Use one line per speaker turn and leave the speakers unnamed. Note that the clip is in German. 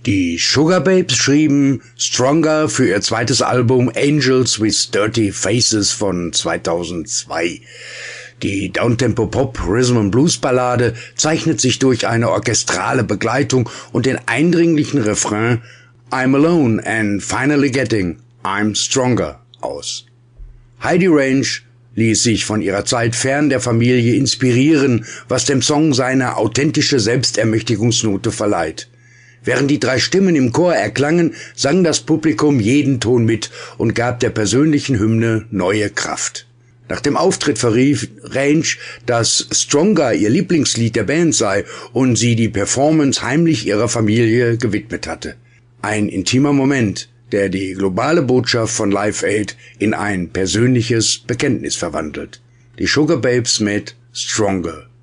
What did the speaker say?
Die Sugababes schrieben Stronger für ihr zweites Album Angels with Dirty Faces von 2002. Die Downtempo-Pop-Rhythm-and-Blues-Ballade zeichnet sich durch eine orchestrale Begleitung und den eindringlichen Refrain I'm alone and finally getting I'm stronger aus. Heidi Range ließ sich von ihrer Zeit fern der Familie inspirieren, was dem Song seine authentische Selbstermächtigungsnote verleiht. Während die 3 Stimmen im Chor erklangen, sang das Publikum jeden Ton mit und gab der persönlichen Hymne neue Kraft. Nach dem Auftritt verrief Range, dass Stronger ihr Lieblingslied der Band sei und sie die Performance heimlich ihrer Familie gewidmet hatte. Ein intimer Moment, der die globale Botschaft von Live Aid in ein persönliches Bekenntnis verwandelt. Die Sugababes mit Stronger.